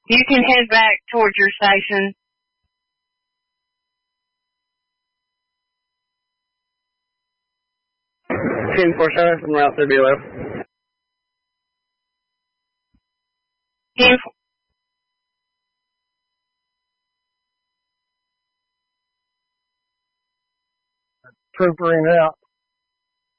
You can head back towards your station. 1047 from route 30 below. 10. Troopering out.